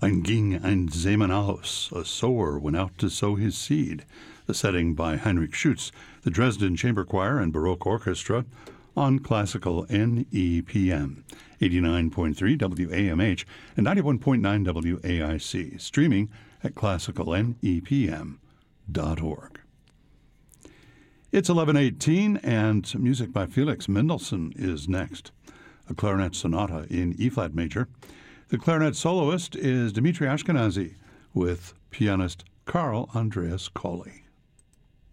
Ein ging ein Seemann aus, a sower went out to sow his seed. The setting by Heinrich Schütz, the Dresden Chamber Choir and Baroque Orchestra on Classical NEPM, 89.3 WAMH and 91.9 WAIC, streaming at classicalnepm.org. It's 11:18, and music by Felix Mendelssohn is next, a clarinet sonata in E-flat major. The clarinet soloist is Dmitri Ashkenazy with pianist Carl Andreas Colley.